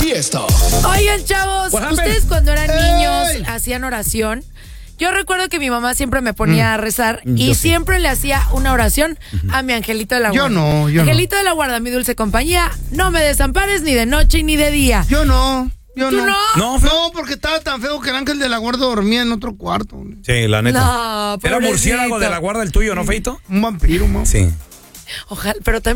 Tiesto. Oigan, chavos, ustedes cuando eran niños hacían oración. Yo recuerdo que mi mamá siempre me ponía a rezar y siempre le hacía una oración a mi angelito de la guarda. Yo Angelito de la guarda, mi dulce compañía, no me desampares ni de noche ni de día. Yo no. ¿Tú no? No, porque estaba tan feo que el ángel de la guarda dormía en otro cuarto. Sí, la neta. No, Era pobrecito. murciélago de la guarda el tuyo, ¿no, Feito? Un vampiro, Sí. Ojalá, pero también